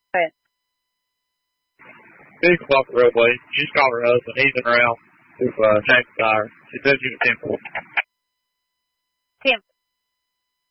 But Vehicle's off the roadway. You just call her husband. He's en route to Jackson Tire. She says you to 10-4. 10